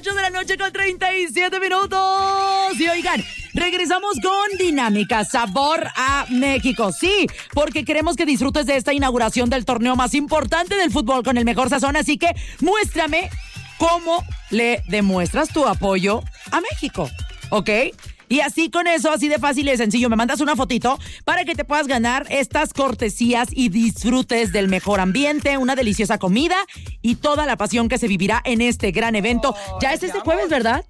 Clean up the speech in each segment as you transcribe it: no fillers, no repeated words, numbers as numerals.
8 de la noche con 37 minutos. Y oigan, regresamos con Dinámica Sabor a México. Sí, porque queremos que disfrutes de esta inauguración del torneo más importante del fútbol con el mejor sazón. Así que muéstrame cómo le demuestras tu apoyo a México, ¿ok? Y así con eso, así de fácil y sencillo, me mandas una fotito para que te puedas ganar estas cortesías y disfrutes del mejor ambiente, una deliciosa comida y toda la pasión que se vivirá en este gran evento. Ya es este jueves, ¿verdad?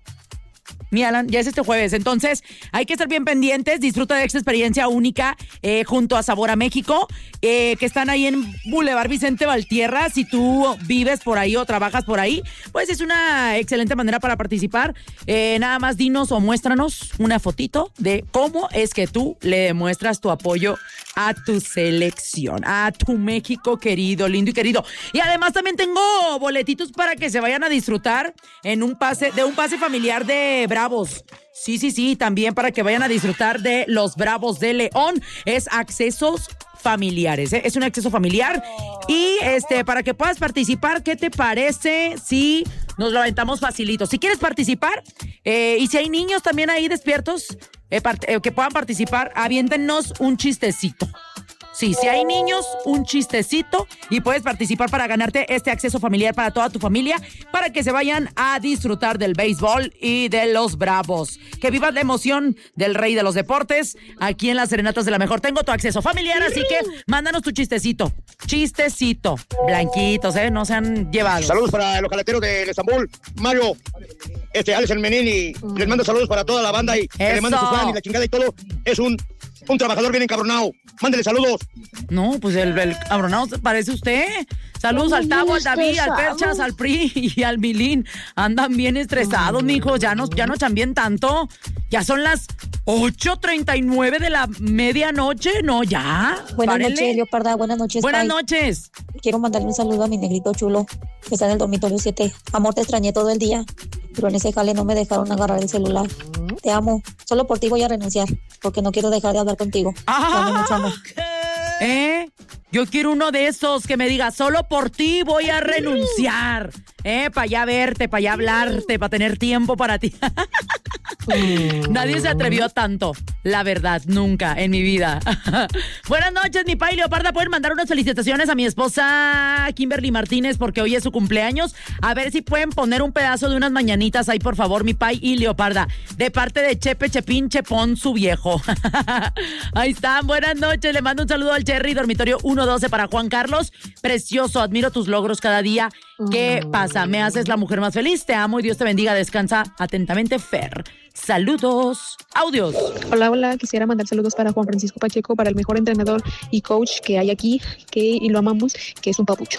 Mi Alan, ya es este jueves, entonces hay que estar bien pendientes, disfruta de esta experiencia única junto a Sabor a México, que están ahí en Boulevard Vicente Valtierra. Si tú vives por ahí o trabajas por ahí, pues es una excelente manera para participar. Nada más dinos o muéstranos una fotito de cómo es que tú le demuestras tu apoyo a tu selección, a tu México querido, lindo y querido. Y además también tengo boletitos para que se vayan a disfrutar en un pase familiar de Bravos. Sí, también para que vayan a disfrutar de los Bravos de León. Es accesos familiares, ¿eh? Es un acceso familiar. Y para que puedas participar, ¿qué te parece si nos lo aventamos facilito? Si quieres participar, y si hay niños también ahí despiertos que puedan participar, aviéntenos un chistecito. Sí, si hay niños, un chistecito y puedes participar para ganarte este acceso familiar para toda tu familia, para que se vayan a disfrutar del béisbol y de los Bravos. Que vivas la emoción del rey de los deportes aquí en las Serenatas de la Mejor. Tengo tu acceso familiar, así que mándanos tu chistecito. Chistecito. Blanquitos, no se han llevado. Saludos para los caleteros de Estambul. Mario, Alex el Menini, les mando saludos para toda la banda y que le mando su fan y la chingada y todo. Es un trabajador bien encabronado. Mándele saludos. No, pues el cabronado parece usted. Saludos al Tavo, al David, al Perchas, al Pri y al Milín. Andan bien estresados, mijo. Ya no chambién tanto. Ya son las 8:39 de la medianoche. No, ya. Buenas noches, Leoparda. Buenas noches. Buenas noches. Quiero mandarle un saludo a mi negrito chulo que está en el dormitorio 7. Amor, te extrañé todo el día, pero en ese jale no me dejaron agarrar el celular. Te amo. Solo por ti voy a renunciar, porque no quiero dejar de hablar contigo. Te amo mucho, amor. Yo quiero uno de esos que me diga, solo por ti voy a renunciar. Para ya verte, para ya hablarte, para tener tiempo para ti. Nadie se atrevió tanto, la verdad, nunca en mi vida. Buenas noches, mi Pai Leoparda. Pueden mandar unas felicitaciones a mi esposa Kimberly Martínez porque hoy es su cumpleaños. A ver si pueden poner un pedazo de unas mañanitas ahí, por favor, mi Pai y Leoparda. De parte de Chepe Chepín Chepón, su viejo. Ahí están, buenas noches. Le mando un saludo al Cherry, dormitorio 112 para Juan Carlos. Precioso, admiro tus logros cada día. ¿Qué pasa? Me haces la mujer más feliz. Te amo y Dios te bendiga. Descansa atentamente, Fer. Saludos. Audios. Hola. Quisiera mandar saludos para Juan Francisco Pacheco, para el mejor entrenador y coach que hay aquí, y lo amamos, que es un papucho.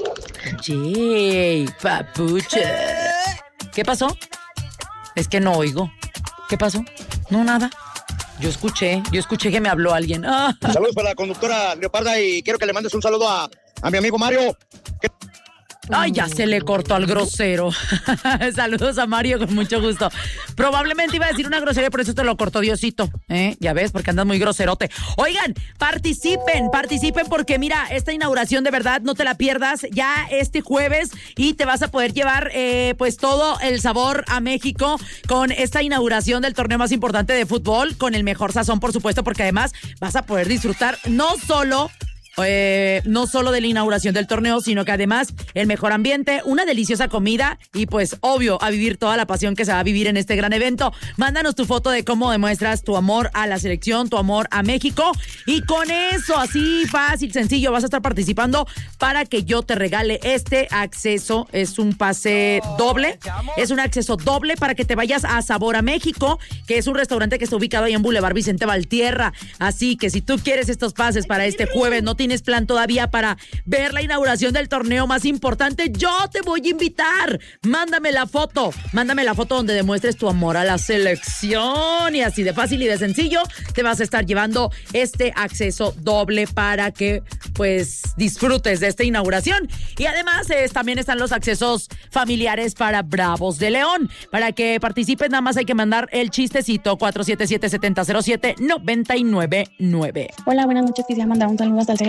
Yay, papucho. ¿Qué pasó? Es que no oigo. ¿Qué pasó? No, nada. Yo escuché que me habló alguien. Saludos para la conductora Leoparda y quiero que le mandes un saludo a mi amigo Mario. Ay, ya se le cortó al grosero. Saludos a Mario, con mucho gusto. Probablemente iba a decir una grosería, por eso te lo cortó Diosito. Ya ves, porque andas muy groserote. Oigan, participen porque mira, esta inauguración de verdad no te la pierdas ya este jueves y te vas a poder llevar pues todo el sabor a México con esta inauguración del torneo más importante de fútbol, con el mejor sazón, por supuesto, porque además vas a poder disfrutar no solo de la inauguración del torneo, sino que además el mejor ambiente, una deliciosa comida y pues obvio a vivir toda la pasión que se va a vivir en este gran evento. Mándanos tu foto de cómo demuestras tu amor a la selección, tu amor a México y con eso, así fácil, sencillo, vas a estar participando para que yo te regale este acceso. Es un pase doble, es un acceso doble para que te vayas a Sabor a México, que es un restaurante que está ubicado ahí en Boulevard Vicente Valtierra. Así que si tú quieres estos pases para este jueves, no tienes plan todavía para ver la inauguración del torneo más importante, yo te voy a invitar. Mándame la foto donde demuestres tu amor a la selección y así de fácil y de sencillo te vas a estar llevando este acceso doble para que pues disfrutes de esta inauguración. Y además también están los accesos familiares para Bravos de León. Para que participes nada más hay que mandar el chistecito 477-7007-999. Hola, buenas noches. Quisiera mandar un saludo hasta el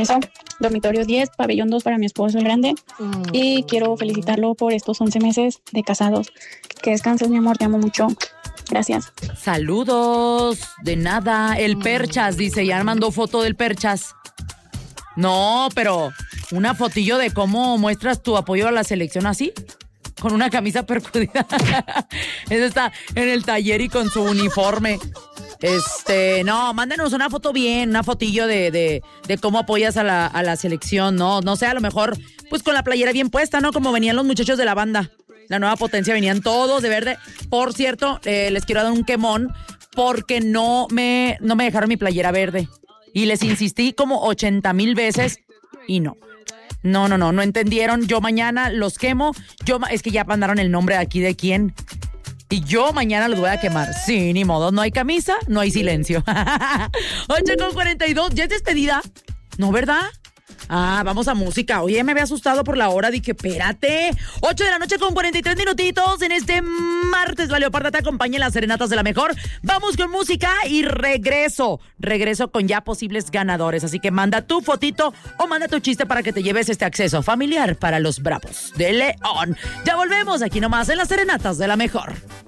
Vanessa, dormitorio 10, pabellón 2 para mi esposo el grande. Y quiero felicitarlo por estos 11 meses de casados. Que descanses, mi amor, te amo mucho. Gracias. Saludos. De nada. El Perchas, dice, ya mandó foto del Perchas. No, pero una fotillo de cómo muestras tu apoyo a la selección así, con una camisa percudida. Eso está en el taller y con su uniforme. No, mándenos una foto bien, una fotillo de cómo apoyas a la selección, ¿no? No sé, a lo mejor, pues con la playera bien puesta, ¿no? Como venían los muchachos de la banda. La Nueva Potencia, venían todos de verde. Por cierto, les quiero dar un quemón porque no me dejaron mi playera verde. Y les insistí como 80,000 veces y no entendieron. Yo mañana los quemo. Es que ya mandaron el nombre aquí de quién. Y yo mañana los voy a quemar. Sí, ni modo. No hay camisa, no hay silencio. 8:42. ¿Ya es despedida? ¿No, verdad? Vamos a música. Oye, me había asustado por la hora. Dije, espérate. 8:43 minutitos en este martes. Leoparda te acompaña en las serenatas de la mejor. Vamos con música y regreso con ya posibles ganadores. Así que manda tu fotito o manda tu chiste para que te lleves este acceso familiar para los Bravos de León. Ya volvemos aquí nomás en las serenatas de la mejor.